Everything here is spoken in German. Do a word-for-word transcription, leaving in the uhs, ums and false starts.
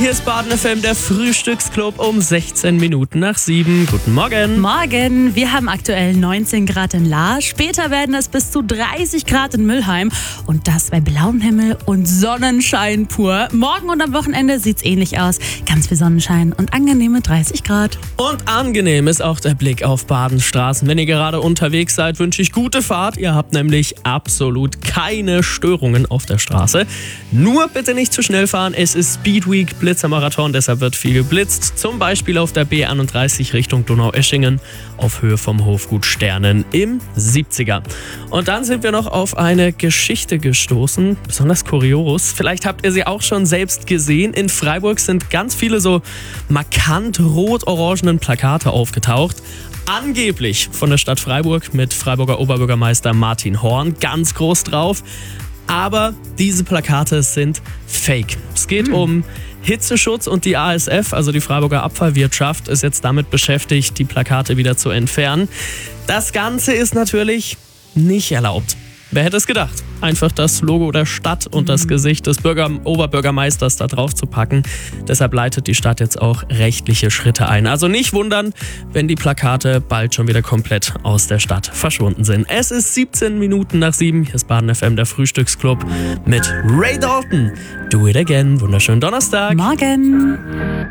hier ist Baden F M, der Frühstücksclub um sechzehn Minuten nach sieben. Guten Morgen. Morgen. Wir haben aktuell neunzehn Grad in Lahr. Später werden es bis zu dreißig Grad in Mülheim. Und das bei blauem Himmel und Sonnenschein pur. Morgen und am Wochenende sieht's ähnlich aus. Ganz viel Sonnenschein und angenehme dreißig Grad. Und angenehm ist auch der Blick auf Badenstraßen. Wenn ihr gerade unterwegs seid, wünsche ich gute Fahrt. Ihr habt nämlich absolut keine Störungen auf der Straße. Nur bitte nicht zu schnell fahren. Es ist Speed Week, Blitzermarathon, deshalb wird viel geblitzt. Zum Beispiel auf der B einunddreißig Richtung Donaueschingen auf Höhe vom Hofgut Sternen im siebziger. Und dann sind wir noch auf eine Geschichte gestoßen, besonders kurios. Vielleicht habt ihr sie auch schon selbst gesehen. In Freiburg sind ganz viele so markant rot-orangenen Plakate aufgetaucht. Angeblich von der Stadt Freiburg mit Freiburger Oberbürgermeister Martin Horn ganz groß drauf. Aber diese Plakate sind fake. Es geht mhm. um Hitzeschutz und die A S F, also die Freiburger Abfallwirtschaft, ist jetzt damit beschäftigt, die Plakate wieder zu entfernen. Das Ganze ist natürlich nicht erlaubt. Wer hätte es gedacht? Einfach das Logo der Stadt und das Gesicht des Bürger- Oberbürgermeisters da drauf zu packen. Deshalb leitet die Stadt jetzt auch rechtliche Schritte ein. Also nicht wundern, wenn die Plakate bald schon wieder komplett aus der Stadt verschwunden sind. Es ist siebzehn Minuten nach sieben. Hier ist Baden F M, der Frühstücksclub mit Ray Dalton. Do it again. Wunderschönen Donnerstag. Morgen.